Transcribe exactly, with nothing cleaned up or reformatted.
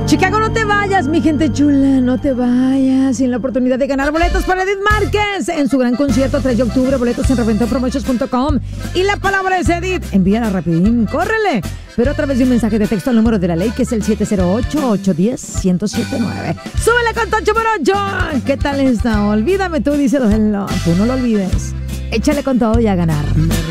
Chicago, no te vayas, mi gente chula, no te vayas. Sin la oportunidad de ganar boletos para Edith Márquez en su gran concierto tres de octubre, boletos en reventón promotions punto com. Y la palabra es Edith, envíala rapidín, córrele. Pero a través de un mensaje de texto al número de la ley, que es el siete cero ocho, ocho uno cero, uno siete nueve. ¡Súbele con Tocho Morocho! ¿Qué tal está? Olvídame tú, dice Don Hello. Tú no lo olvides. Échale con todo y a ganar.